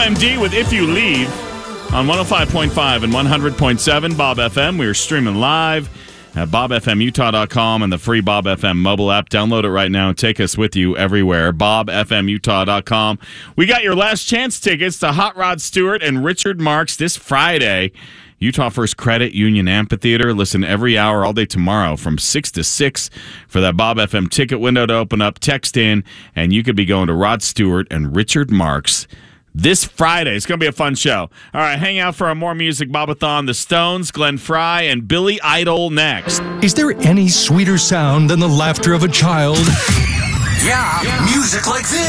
OMD with If You Leave on 105.5 and 100.7 Bob FM. We are streaming live at bobfmutah.com and the free Bob FM mobile app. Download it right now and take us with you everywhere. bobfmutah.com. We got your last chance tickets to Hot Rod Stewart and Richard Marx this Friday. Utah First Credit Union Amphitheater. Listen every hour all day tomorrow from 6 to 6 for that Bob FM ticket window to open up. Text in, and you could be going to Rod Stewart and Richard Marx this Friday. It's going to be a fun show. All right, hang out for a more music Bobathon. The Stones, Glenn Frey, and Billy Idol next. Is there any sweeter sound than the laughter of a child? Yeah, music like this.